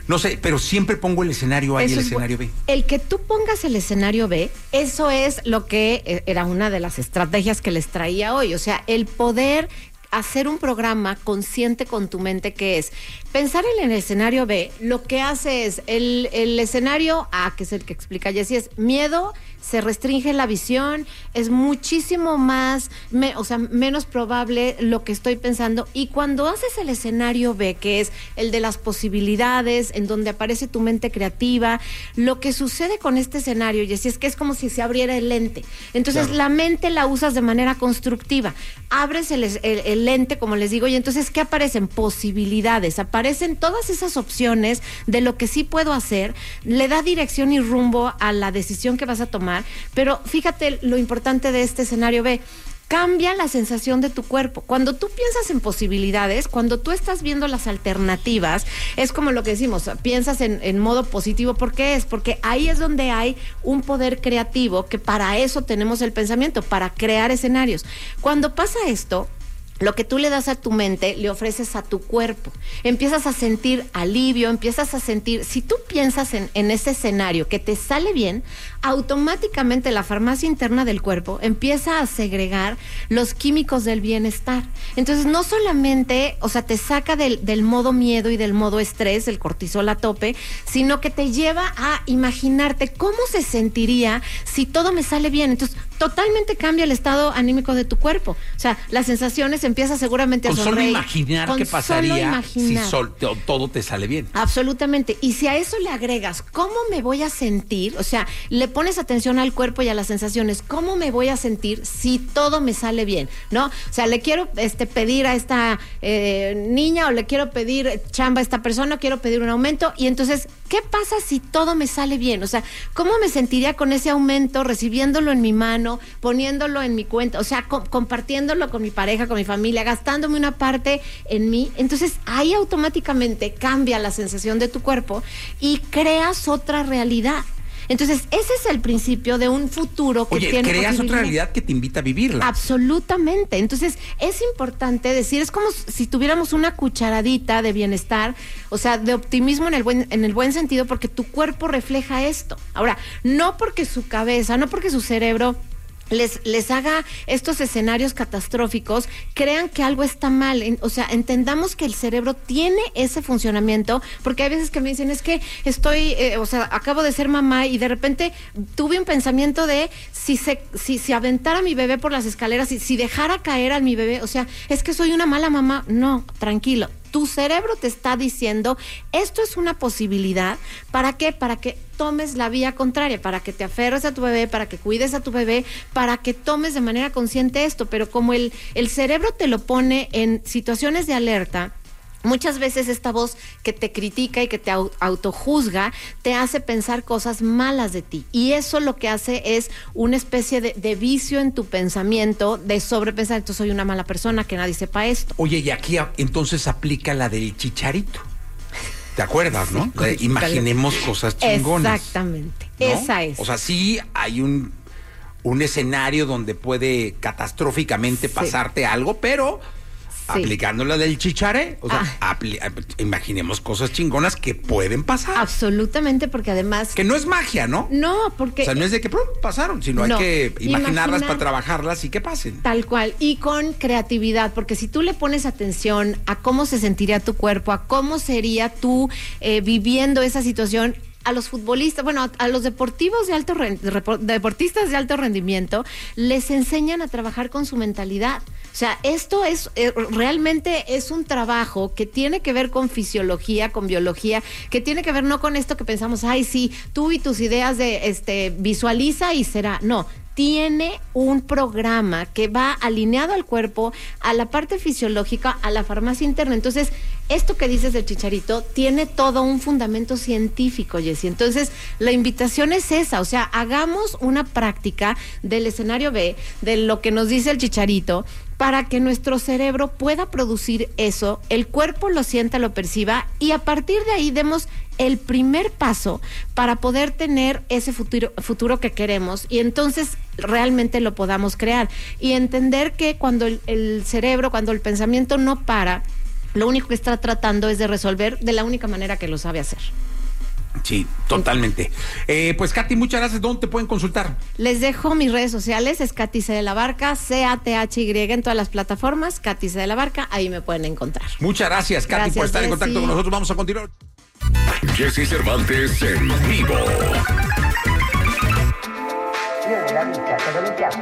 No sé, pero siempre pongo el escenario A y el escenario B. El que tú pongas el escenario B, eso es lo que era una de las estrategias que les traía hoy. O sea, el poder hacer un programa consciente con tu mente, que es pensar en el escenario B, lo que hace es el escenario A, que es el que explica Jessy, es miedo, se restringe la visión, es muchísimo más, menos probable lo que estoy pensando. Y cuando haces el escenario B, que es el de las posibilidades, en donde aparece tu mente creativa, lo que sucede con este escenario, Jessy, es que es como si se abriera el lente. Entonces, claro, la mente la usas de manera constructiva. Abres el lente, como les digo, y entonces, ¿qué aparecen? Posibilidades. Aparecen todas esas opciones de lo que sí puedo hacer. Le da dirección y rumbo a la decisión que vas a tomar. Pero fíjate lo importante de este escenario B. Cambia la sensación de tu cuerpo. Cuando tú piensas en posibilidades, cuando tú estás viendo las alternativas, es como lo que decimos, piensas en modo positivo. ¿Por qué es? Porque ahí es donde hay un poder creativo, que para eso tenemos el pensamiento, para crear escenarios. Cuando pasa esto, lo que tú le das a tu mente, le ofreces a tu cuerpo. Empiezas a sentir alivio, empiezas a sentir... Si tú piensas en ese escenario que te sale bien, automáticamente la farmacia interna del cuerpo empieza a segregar los químicos del bienestar. Entonces, no solamente, o sea, te saca del modo miedo y del modo estrés, el cortisol a tope, sino que te lleva a imaginarte cómo se sentiría si todo me sale bien. Entonces, totalmente cambia el estado anímico de tu cuerpo. O sea, las sensaciones empiezas seguramente a sonreír. Con solo imaginar qué pasaría si todo te sale bien. Absolutamente. Y si a eso le agregas cómo me voy a sentir, o sea, le pones atención al cuerpo y a las sensaciones, cómo me voy a sentir si todo me sale bien, ¿no? O sea, le quiero pedir a esta niña, o le quiero pedir chamba a esta persona, o quiero pedir un aumento, y entonces, ¿qué pasa si todo me sale bien? O sea, ¿cómo me sentiría con ese aumento, recibiéndolo en mi mano, poniéndolo en mi cuenta, o sea, compartiéndolo con mi pareja, con mi familia, gastándome una parte en mí? Entonces, ahí automáticamente cambia la sensación de tu cuerpo y creas otra realidad. Entonces, ese es el principio de un futuro que tiene... creas otra realidad que te invita a vivirla. Absolutamente. Entonces, es importante decir, es como si tuviéramos una cucharadita de bienestar, o sea, de optimismo en el buen sentido, porque tu cuerpo refleja esto. Ahora, no porque su cabeza, no porque su cerebro les haga estos escenarios catastróficos, crean que algo está mal. O sea, entendamos que el cerebro tiene ese funcionamiento, porque hay veces que me dicen, es que estoy, acabo de ser mamá y de repente tuve un pensamiento de si aventara a mi bebé por las escaleras, si dejara caer a mi bebé, o sea, es que soy una mala mamá. No, tranquilo. Tu cerebro te está diciendo, esto es una posibilidad. ¿Para qué? Para que tomes la vía contraria, para que te aferres a tu bebé, para que cuides a tu bebé, para que tomes de manera consciente esto. Pero como el cerebro te lo pone en situaciones de alerta, muchas veces esta voz que te critica y que te autojuzga te hace pensar cosas malas de ti. Y eso lo que hace es una especie de vicio en tu pensamiento, de sobrepensar. Entonces, soy una mala persona, que nadie sepa esto. Oye, y aquí entonces aplica la del chicharito. ¿Te acuerdas, no? Sí, imaginemos cosas chingonas. Exactamente, ¿no? Esa es. O sea, sí hay un escenario donde puede catastróficamente pasarte algo, pero... Sí. Aplicando la del chichare, o sea, imaginemos cosas chingonas que pueden pasar. Absolutamente, porque además... Que no es magia, ¿no? No, porque... O sea, no es de que pasaron, sino hay que imaginarlas para trabajarlas y que pasen. Tal cual, y con creatividad, porque si tú le pones atención a cómo se sentiría tu cuerpo, a cómo sería tú viviendo esa situación... A los futbolistas, a los deportistas de alto rendimiento, les enseñan a trabajar con su mentalidad. O sea, esto es realmente es un trabajo que tiene que ver con fisiología, con biología, que tiene que ver no con esto que pensamos, ay, sí, tú y tus ideas de visualiza y será. No, tiene un programa que va alineado al cuerpo, a la parte fisiológica, a la farmacia interna. Entonces, esto que dices del chicharito tiene todo un fundamento científico, Jessy. Entonces, la invitación es esa, o sea, hagamos una práctica del escenario B, de lo que nos dice el chicharito, para que nuestro cerebro pueda producir eso, el cuerpo lo sienta, lo perciba, y a partir de ahí demos el primer paso para poder tener ese futuro que queremos, y entonces realmente lo podamos crear. Y entender que cuando el cerebro, cuando el pensamiento no para, lo único que está tratando es de resolver de la única manera que lo sabe hacer. Sí, totalmente. Pues Katy, muchas gracias. ¿Dónde te pueden consultar? Les dejo mis redes sociales, es Katy C. de la Barca, CATHY en todas las plataformas, Katy C. de la Barca, ahí me pueden encontrar. Muchas gracias, Katy, por estar en contacto con nosotros. Vamos a continuar. Jessy Cervantes en vivo.